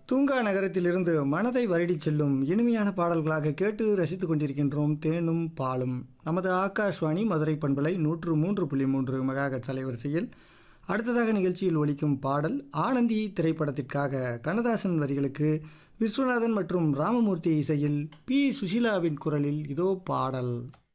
தூங்கா நகரத்திலிருந்து மனதை வருடிச் செல்லும் இனிமையான பாடல்களாக கேட்டு ரசித்துக் கொண்டிருக்கின்றோம் தேனும் பாலும். நமது ஆகாஷ்வாணி மதுரை பண்பலை 103.3 மெகாஹெர்ட்ஸ் அலைவரிசையில் அடுத்ததாக நிகழ்ச்சியில் ஒலிக்கும் பாடல் ஆனந்தி திரைப்படத்திற்காக கண்ணதாசன் வரிகளுக்கு விஸ்வநாதன் மற்றும் ராமமூர்த்தி இசையில் பி சுஷீலாவின் குரலில் இதோ பாடல்.